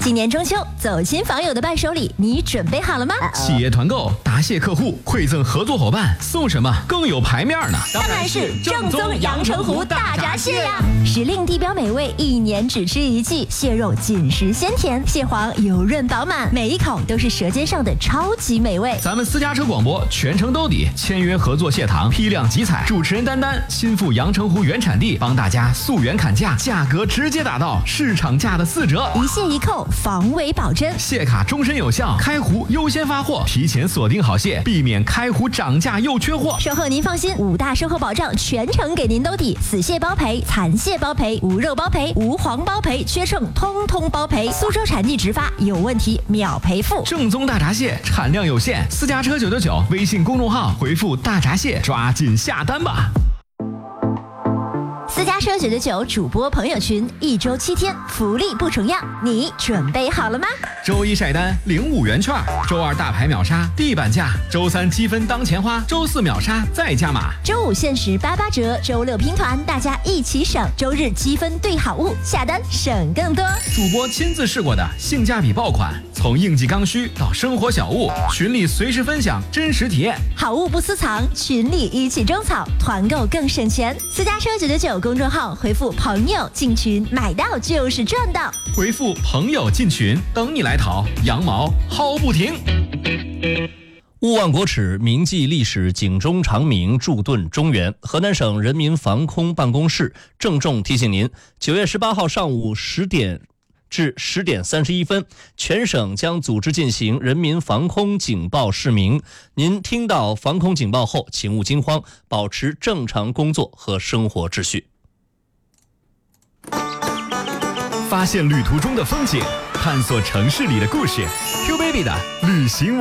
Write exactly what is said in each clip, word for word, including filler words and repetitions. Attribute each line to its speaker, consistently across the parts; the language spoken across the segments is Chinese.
Speaker 1: 今年中秋，走亲访友的伴手礼，你准备好了吗？
Speaker 2: 企业团购答谢客户，馈赠合作伙伴，送什么更有排面呢？
Speaker 1: 当然是正宗阳澄湖大闸蟹呀！时令地标美味，一年只吃一季，蟹肉紧实鲜甜，蟹黄油润饱满，每一口都是舌尖上的超级美味。
Speaker 2: 咱们私家车广播全程兜底，签约合作蟹塘，批量集采，主持人丹丹亲赴阳澄湖原产地，帮大家溯源砍价，价格直接打到市场价的四折，
Speaker 1: 一蟹一扣，防伪保真，
Speaker 2: 蟹卡终身有效，开湖优先发货，提前锁定好蟹，避免开湖涨价又缺货。
Speaker 1: 售后您放心，五大售后保障全程给您兜底，死蟹包赔，残蟹包赔，无肉包赔，无黄包赔，缺秤通通包赔。苏州产地直发，有问题秒赔付。
Speaker 2: 正宗大闸蟹产量有限，私家车九九九微信公众号回复大闸蟹，抓紧下单吧。
Speaker 1: 私家车九九九主播朋友群，一周七天，福利不重样，你准备好了吗？
Speaker 2: 周一晒单领五元券，周二大牌秒杀地板价，周三积分当钱花，周四秒杀再加码，
Speaker 1: 周五限时八八折，周六拼团，大家一起省，周日积分兑好物，下单省更多。
Speaker 2: 主播亲自试过的性价比爆款，从应季刚需到生活小物，群里随时分享真实体验，
Speaker 1: 好物不私藏，群里一起种草，团购更省钱。私家车九九九公众号回复朋友进群，买到就是赚到。
Speaker 2: 回复朋友进群，等你来淘，羊毛薅不停。
Speaker 3: 勿忘国耻，铭记历史，警钟长鸣，驻盾中原。河南省人民防空办公室郑重提醒您，九月十八号上午十点至十点三十一分，全省将组织进行人民防空警报示鸣。您听到防空警报后，请勿惊慌，保持正常工作和生活秩序。
Speaker 2: 发现旅途中的风景，探索城市里的故事。Q Baby 的旅行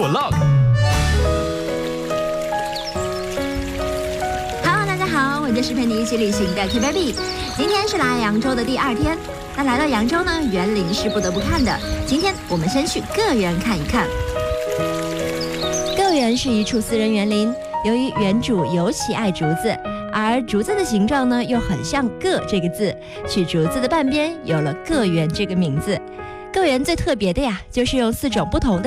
Speaker 2: Vlog。Hello，
Speaker 1: 大家好，我就是陪你一起旅行的 Q Baby。今天是来扬州的第二天，那来到扬州呢，园林是不得不看的。今天我们先去个园看一看。个园是一处私人园林，由于园主尤其爱竹子，而竹子的形状呢又很像个这个字，取竹子的半边有了个园这个名字。个园最特别的呀，就是用四种不同的